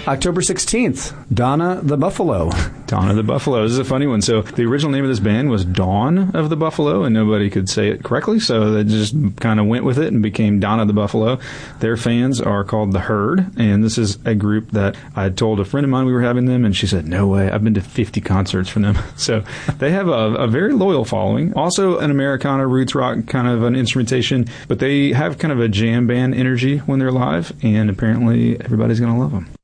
October 16th, Donna the Buffalo. Dawn of the Buffalo. This is a funny one. So the original name of this band was Dawn of the Buffalo, and nobody could say it correctly, so they just kind of went with it and became Dawn of the Buffalo. Their fans are called The Herd, and this is a group that I had told a friend of mine we were having them, and she said, no way, I've been to 50 concerts from them. So they have a very loyal following. Also an Americana roots rock kind of an instrumentation, but they have kind of a jam band energy when they're live, and apparently everybody's going to love them.